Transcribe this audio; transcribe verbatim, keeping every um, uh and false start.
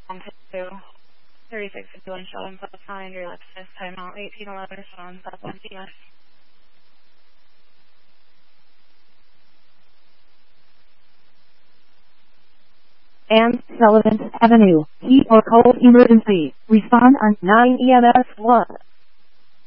On to thirty-six fifty-one Sheldon plus nine, your Lexus, time out eighteen eleven, on Southwest E S. And Sullivan Avenue, heat or cold emergency. Respond on nine E M S one.